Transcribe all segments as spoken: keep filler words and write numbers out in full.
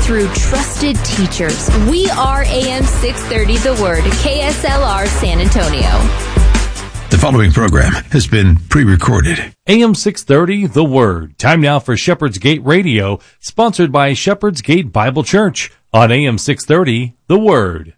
through trusted teachers. We are A M six thirty The Word, K S L R San Antonio. The following program has been pre-recorded. A M six thirty The Word. Time now for Shepherd's Gate Radio, sponsored by Shepherd's Gate Bible Church on A M six thirty The Word.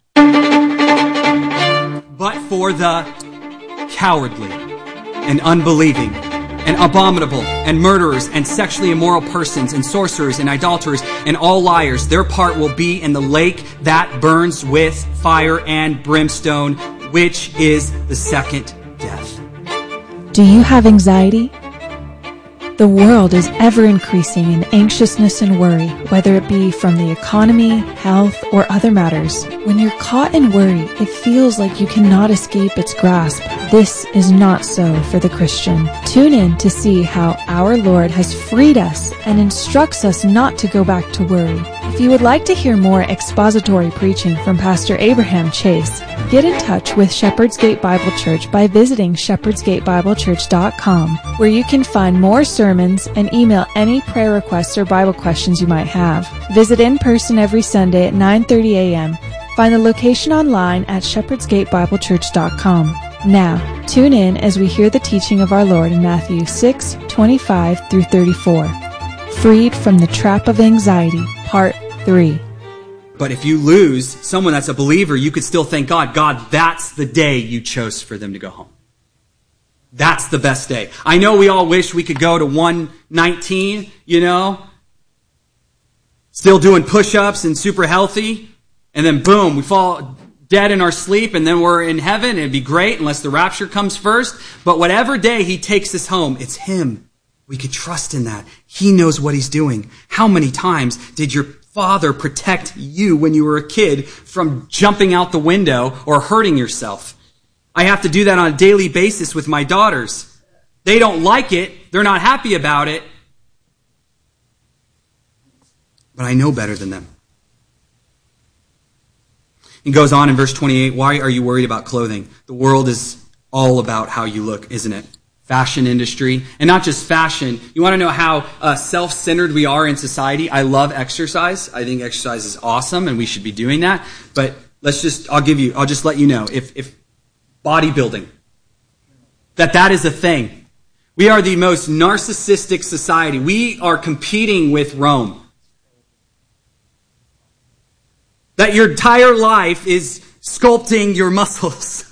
But for the cowardly and unbelieving and abominable and murderers and sexually immoral persons and sorcerers and idolaters and all liars, their part will be in the lake that burns with fire and brimstone, which is the second death. Do you have anxiety? The world is ever increasing in anxiousness and worry, whether it be from the economy, health, or other matters. When you're caught in worry, it feels like you cannot escape its grasp. This is not so for the Christian. Tune in to see how our Lord has freed us and instructs us not to go back to worry. If you would like to hear more expository preaching from Pastor Abraham Chase, get in touch with Shepherd's Gate Bible Church by visiting shepherds gate bible church dot com, where you can find more sermons and email any prayer requests or Bible questions you might have. Visit in person every Sunday at nine thirty a.m. Find the location online at shepherds gate bible church dot com. Now, tune in as we hear the teaching of our Lord in Matthew six twenty-five through thirty-four. Freed from the Trap of Anxiety, Part three. But if you lose someone that's a believer, you could still thank God. God, that's the day you chose for them to go home. That's the best day. I know we all wish we could go to one nineteen, you know, still doing push-ups and super healthy, and then boom, we fall dead in our sleep, and then we're in heaven. It'd be great unless the rapture comes first. But whatever day he takes us home, it's him. We could trust in that. He knows what he's doing. How many times did your father protect you when you were a kid from jumping out the window or hurting yourself? I have to do that on a daily basis with my daughters. They don't like it. They're not happy about it. But I know better than them. It goes on in verse twenty-eight, why are you worried about clothing? The world is all about how you look, isn't it? Fashion industry, and not just fashion. You want to know how uh, self-centered we are in society? I love exercise. I think exercise is awesome, and we should be doing that. But let's just, I'll give you, I'll just let you know, if, if bodybuilding, that that is a thing. We are the most narcissistic society. We are competing with Rome. That your entire life is sculpting your muscles.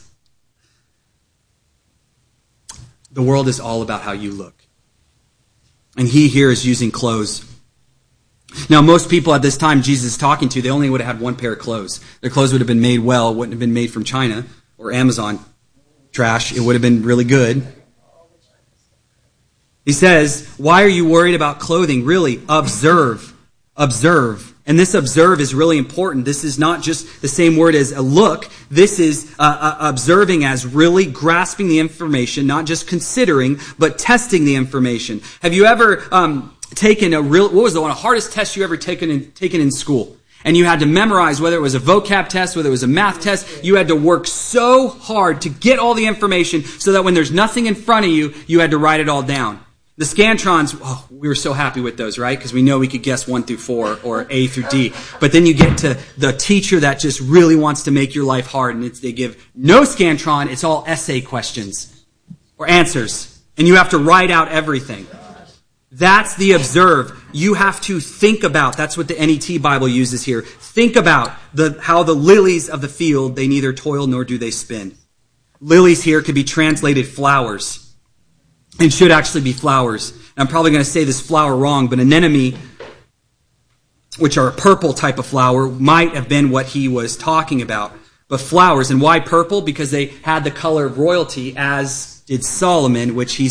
The world is all about how you look. And he here is using clothes. Now, most people at this time Jesus is talking to, they only would have had one pair of clothes. Their clothes would have been made well, wouldn't have been made from China or Amazon trash. It would have been really good. He says, why are you worried about clothing? Really, observe. Observe. And this observe is really important. This is not just the same word as a look. This is uh, uh, observing as really grasping the information, not just considering, but testing the information. Have you ever um, taken a real, what was the one, the hardest test you ever taken in, taken in school? And you had to memorize, whether it was a vocab test, whether it was a math test, you had to work so hard to get all the information so that when there's nothing in front of you, you had to write it all down. The Scantrons, oh, we were so happy with those, right? Because we know we could guess one through four or A through D. But then you get to the teacher that just really wants to make your life hard, and it's, they give no Scantron. It's all essay questions or answers, and you have to write out everything. That's the observe. You have to think about. That's what the N E T Bible uses here. Think about the how the lilies of the field, they neither toil nor do they spin. Lilies here could be translated flowers. It should actually be flowers. And I'm probably going to say this flower wrong, but anemone, which are a purple type of flower, might have been what he was talking about. But flowers, and why purple? Because they had the color of royalty, as did Solomon, which he